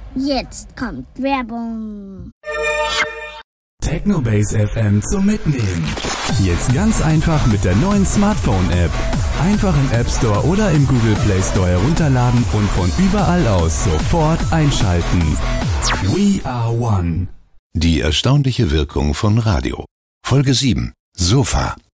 Jetzt kommt Werbung. Technobase FM zum Mitnehmen. Jetzt ganz einfach mit der neuen Smartphone-App. Einfach im App Store oder im Google Play Store herunterladen und von überall aus sofort einschalten. We are one. Die erstaunliche Wirkung von Radio. Folge 7. Sofa.